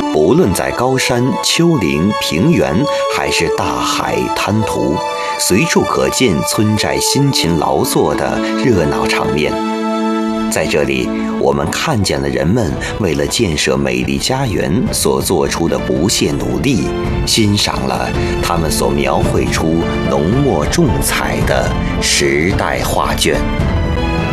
不论在高山、丘陵、平原，还是大海滩涂，随处可见村寨辛勤劳作的热闹场面。在这里，我们看见了人们为了建设美丽家园所做出的不懈努力，欣赏了他们所描绘出浓墨重彩的时代画卷。